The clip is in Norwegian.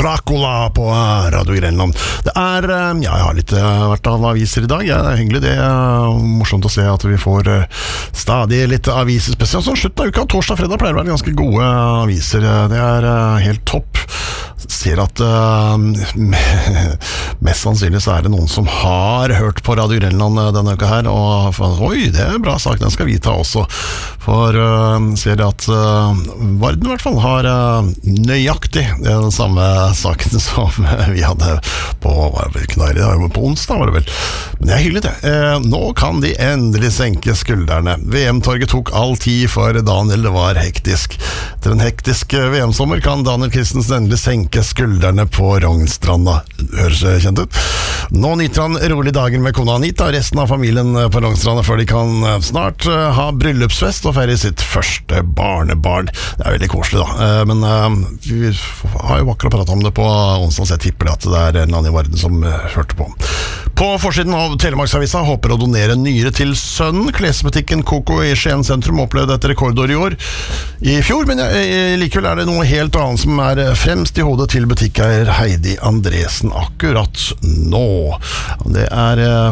Dracula på Radio Grenland. Det jeg har litt vært av aviser i dag. Det er hyggelig, det morsomt å se at vi får stadig litt aviser, spesielt sånn slutt av uka. Torsdag og fredag pleier å være ganske gode aviser. Det helt topp. Ser at mest sannsynlig så det noen som har hørt på Radio Grenland denne uka her, og oi, det bra sak, den skal vi ta også. For ser at Varden i hvert fall har nøyaktig den samme saken som vi hadde på onsdag, var det vel. Men det hyggelig det. Nå kan de endelig senke skuldrene. VM-torget tok all tid for Daniel, det var hektisk. Etter en hektisk VM-sommer kan Daniel Christensen endelig senke skuldrene på Rognstranda. Høres kjent ut. Nå nyter han rolig dagen med kona Anita og resten av familien på Rognstranda, før de kan snart ha bryllupsfest og feire sitt første barnebarn. Det veldig koselig da. Men vi har jo akkurat pratet om det på onsdag, så jeg tipper det at det en annen i Varden som hørte på. På forsiden av Telemarksavisa håper å donere nyre til sønnen. Klesbutikken Coco i Skien sentrum opplevde et rekordår i år. I fjor, men likevel det noe helt annet som fremst i hodet til butikkeier Heidi Andresen akkurat nå. Det